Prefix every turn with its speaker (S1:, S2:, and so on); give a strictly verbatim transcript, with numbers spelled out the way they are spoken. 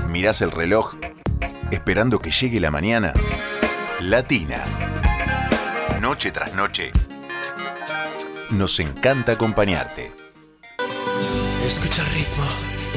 S1: mirás el reloj, esperando que llegue la mañana. Latina. Noche tras noche. Nos encanta acompañarte.
S2: Escucha el ritmo.